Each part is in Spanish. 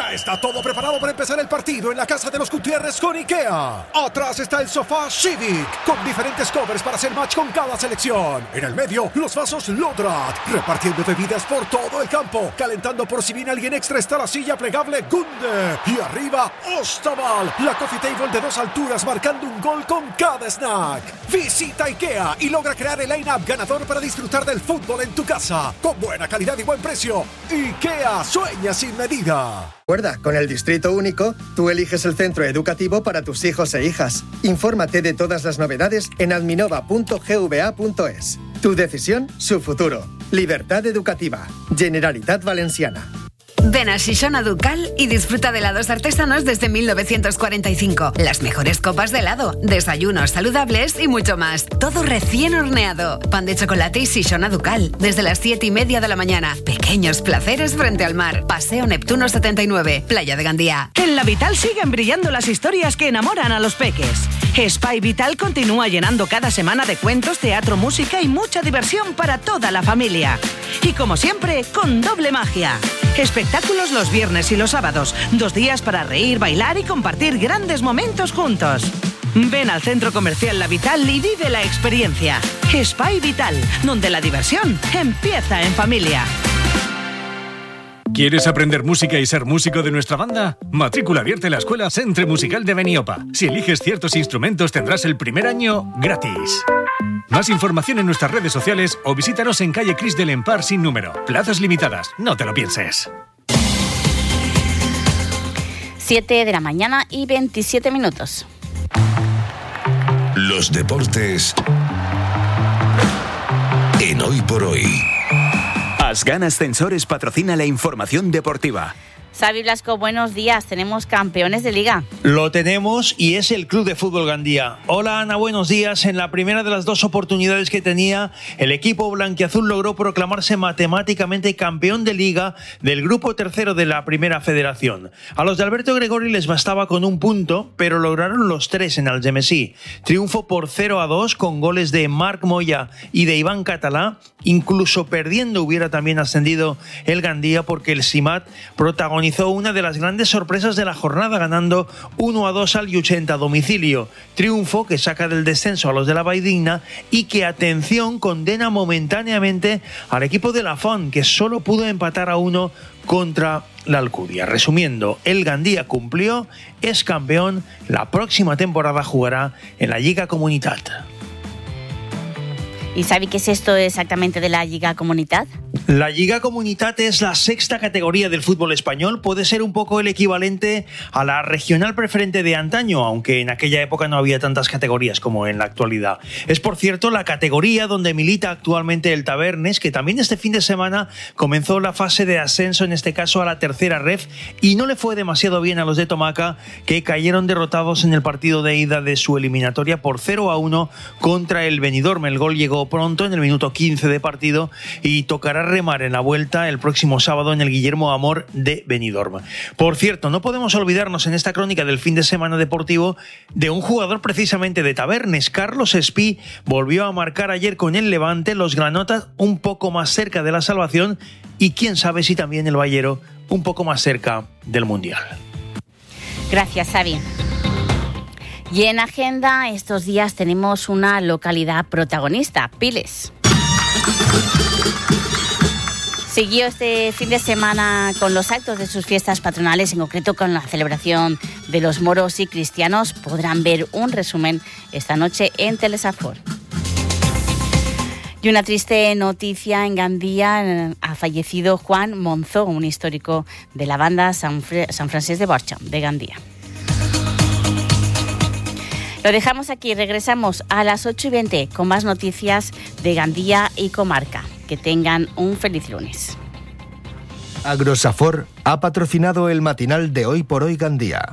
Ya está todo preparado para empezar el partido en la casa de los Gutiérrez con IKEA. Atrás está el sofá Civic, con diferentes covers para hacer match con cada selección. En el medio, los vasos Lodrat, repartiendo bebidas por todo el campo. Calentando por si viene alguien extra está la silla plegable Gunde. Y arriba, Ostaval, la coffee table de 2 alturas marcando un gol con cada snack. Visita IKEA y logra crear el line-up ganador para disfrutar del fútbol en tu casa. Con buena calidad y buen precio. IKEA, sueña sin medida. Recuerda, con el Distrito Único, tú eliges el centro educativo para tus hijos e hijas. Infórmate de todas las novedades en adminova.gva.es. Tu decisión, su futuro. Libertad educativa. Generalitat Valenciana. Ven a Xixona Ducal y disfruta de helados artesanos desde 1945. Las mejores copas de helado, desayunos saludables y mucho más. Todo recién horneado. Pan de chocolate y Xixona Ducal. Desde las 7:30 de la mañana. Pequeños placeres frente al mar. Paseo Neptuno 79, Playa de Gandía. En La Vital siguen brillando las historias que enamoran a los peques. Spy Vital continúa llenando cada semana de cuentos, teatro, música y mucha diversión para toda la familia. Y como siempre, con doble magia. Espectáculos los viernes y los sábados. 2 días para reír, bailar y compartir grandes momentos juntos. Ven al Centro Comercial La Vital y vive la experiencia. Spy Vital, donde la diversión empieza en familia. ¿Quieres aprender música y ser músico de nuestra banda? Matrícula abierta en la Escuela Centre Musical de Beniopa. Si eliges ciertos instrumentos tendrás el primer año gratis. Más información en nuestras redes sociales o visítanos en calle Cris del Empar sin número. Plazas limitadas, no te lo pienses. 7 de la mañana y 27 minutos. Los deportes en Hoy por Hoy. Asgan Ascensores patrocina la información deportiva. Xavi Blasco, buenos días. Tenemos campeones de Liga. Lo tenemos y es el Club de Fútbol Gandía. Hola Ana, buenos días. En la primera de las 2 oportunidades que tenía, el equipo blanquiazul logró proclamarse matemáticamente campeón de Liga del grupo tercero de la Primera Federación. A los de Alberto Gregori les bastaba con 1 punto, pero lograron los 3 en Algemesí. Triunfo por 0-2 con goles de Marc Moya y de Iván Catalá. Incluso perdiendo hubiera también ascendido el Gandía, porque el Simat protagonizó una de las grandes sorpresas de la jornada, ganando 1-2 al Llutxent a domicilio. Triunfo que saca del descenso a los de la Valldigna y que, atención, condena momentáneamente al equipo de la Font, que solo pudo empatar a 1 contra la Alcudia. Resumiendo, el Gandía cumplió, es campeón, la próxima temporada jugará en la Lliga Comunitat. ¿Y sabe qué es esto exactamente de la Lliga Comunitat? La Lliga Comunitat es la 6ª categoría del fútbol español. Puede ser un poco el equivalente a la regional preferente de antaño, aunque en aquella época no había tantas categorías como en la actualidad. Es, por cierto, la categoría donde milita actualmente el Tabernes, que también este fin de semana comenzó la fase de ascenso, en este caso a la tercera ref, y no le fue demasiado bien a los de Tomaca, que cayeron derrotados en el partido de ida de su eliminatoria por 0-1 contra el Benidorm. El gol llegó pronto, en el minuto 15 de partido, y tocará remar en la vuelta el próximo sábado en el Guillermo Amor de Benidorm. Por cierto, no podemos olvidarnos en esta crónica del fin de semana deportivo de un jugador precisamente de Tabernes. Carlos Espí volvió a marcar ayer con el Levante, los granotas un poco más cerca de la salvación y quién sabe si también el Ballero un poco más cerca del Mundial. Gracias, Xavi. Y en agenda, estos días tenemos una localidad protagonista, Piles. Siguió este fin de semana con los actos de sus fiestas patronales, en concreto con la celebración de los moros y cristianos. Podrán ver un resumen esta noche en Telesafor. Y una triste noticia: en Gandía ha fallecido Juan Monzó, un histórico de la banda San Francesc de Borja, de Gandía. Lo dejamos aquí, regresamos a las 8:20 con más noticias de Gandía y comarca. Que tengan un feliz lunes. Agrosafor ha patrocinado el matinal de Hoy por Hoy Gandía.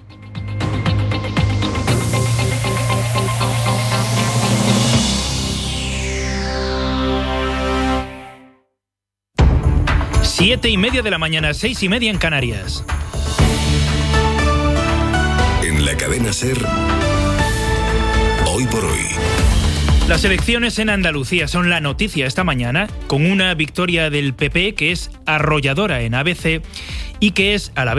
Siete y media de la mañana, 6:30 en Canarias. En la cadena SER, Hoy por Hoy. Las elecciones en Andalucía son la noticia esta mañana, con una victoria del PP que es arrolladora en ABC y que es a la vez